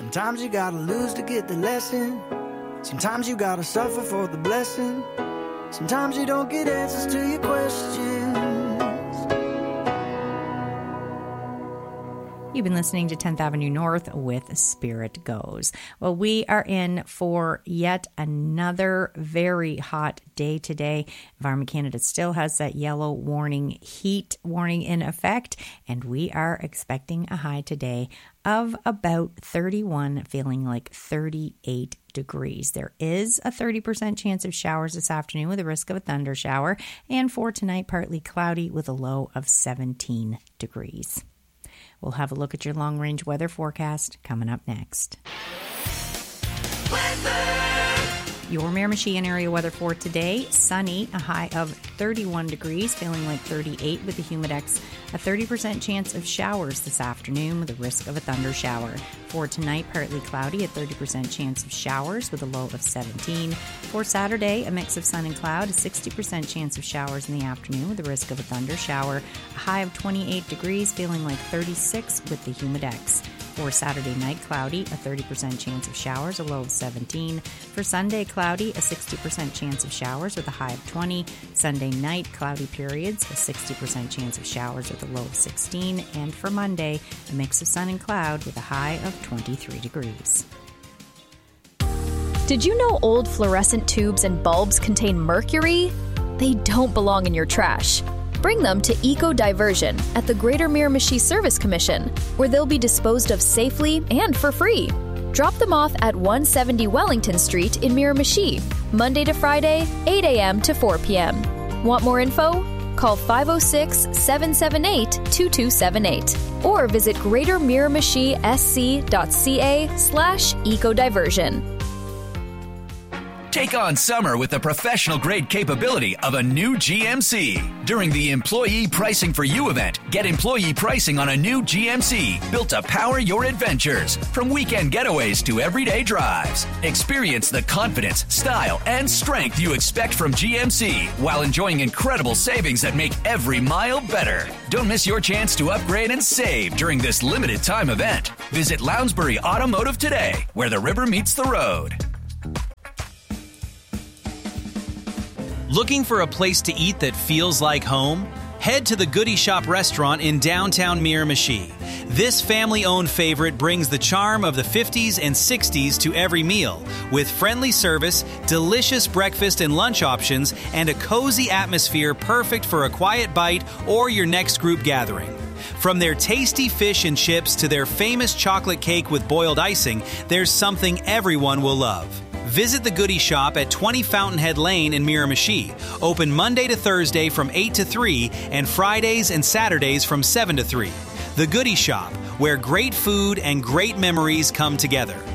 Sometimes you gotta lose to get the lesson. Sometimes you gotta suffer for the blessing. Sometimes you don't get answers to your questions. You've been listening to 10th Avenue North with Spirit Goes. Well, we are in for yet another very hot day today. Environment Canada still has that yellow warning, heat warning in effect, and we are expecting a high today of about 31, feeling like 38 degrees. There is a 30% chance of showers this afternoon with a risk of a thunder shower, and for tonight, partly cloudy with a low of 17 degrees. We'll have a look at your long-range weather forecast coming up next. Your Miramichi and area weather for today, sunny, a high of 31 degrees, feeling like 38 with the humidex, a 30% chance of showers this afternoon with a risk of a thunder shower. For tonight, partly cloudy, a 30% chance of showers with a low of 17. For Saturday, a mix of sun and cloud, a 60% chance of showers in the afternoon with a risk of a thunder shower, a high of 28 degrees, feeling like 36 with the humidex. For Saturday night, cloudy, a 30% chance of showers, a low of 17. For Sunday, cloudy, a 60% chance of showers with a high of 20. Sunday night, cloudy periods, a 60% chance of showers with a low of 16. And for Monday, a mix of sun and cloud with a high of 23 degrees. Did you know old fluorescent tubes and bulbs contain mercury? They don't belong in your trash. Bring them to Eco-Diversion at the Greater Miramichi Service Commission, where they'll be disposed of safely and for free. Drop them off at 170 Wellington Street in Miramichi, Monday to Friday, 8 a.m. to 4 p.m. Want more info? Call 506-778-2278 or visit greatermiramichi.sc.ca/ecodiversion. Take on summer with the professional-grade capability of a new GMC. During the Employee Pricing for You event, get employee pricing on a new GMC built to power your adventures. From weekend getaways to everyday drives. Experience the confidence, style, and strength you expect from GMC while enjoying incredible savings that make every mile better. Don't miss your chance to upgrade and save during this limited time event. Visit Lounsbury Automotive today, where the river meets the road. Looking for a place to eat that feels like home? Head to the Goody Shop restaurant in downtown Miramichi. This family-owned favorite brings the charm of the 50s and 60s to every meal, with friendly service, delicious breakfast and lunch options, and a cozy atmosphere perfect for a quiet bite or your next group gathering. From their tasty fish and chips to their famous chocolate cake with boiled icing, there's something everyone will love. Visit the Goody Shop at 20 Fountainhead Lane in Miramichi. Open Monday to Thursday from 8 to 3 and Fridays and Saturdays from 7 to 3. The Goody Shop, where great food and great memories come together.